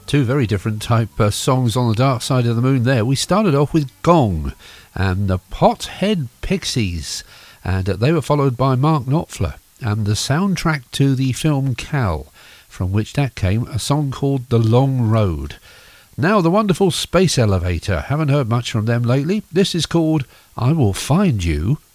Two very different type songs on the Dark Side of the Moon there. We started off with Gong and the Pothead Pixies, and they were followed by Mark Knopfler and the soundtrack to the film Cal, from which that came a song called The Long Road. Now the wonderful Space Elevator, haven't heard much from them lately. This is called I Will Find You